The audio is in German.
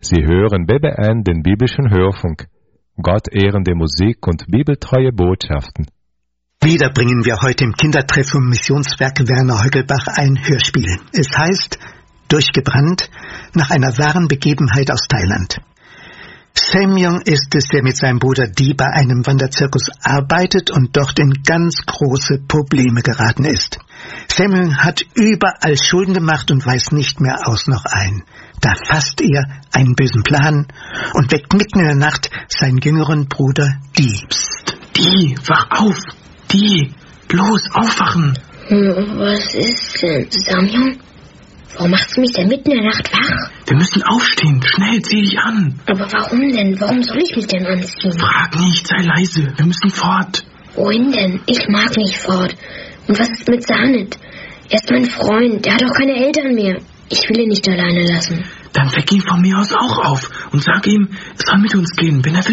Sie hören BBN, den biblischen Hörfunk. Gott ehrende Musik und bibeltreue Botschaften. Wieder bringen wir heute im Kindertreff vom Missionswerk Werner Heugelbach ein Hörspiel. Es heißt Durchgebrannt, nach einer wahren Begebenheit aus Thailand. Semyon ist es, der mit seinem Bruder Di bei einem Wanderzirkus arbeitet und dort in ganz große Probleme geraten ist. Semyon hat überall Schulden gemacht und weiß nicht mehr aus noch ein. Da fasst er einen bösen Plan und weckt mitten in der Nacht seinen jüngeren Bruder Di. Psst, Di, wach auf! Di, bloß aufwachen! Was ist denn, Semyon? Warum machst du mich denn mitten in der Nacht wach? Wir müssen aufstehen, schnell, zieh dich an! Aber warum denn? Warum soll ich mich denn anziehen? Frag nicht, sei leise, wir müssen fort! Wohin denn? Ich mag nicht fort. Und was ist mit Sanit? Er ist mein Freund, der hat auch keine Eltern mehr. Ich will ihn nicht alleine lassen. Dann weck ihn von mir aus auch auf und sag ihm, er soll mit uns gehen, wenn er will.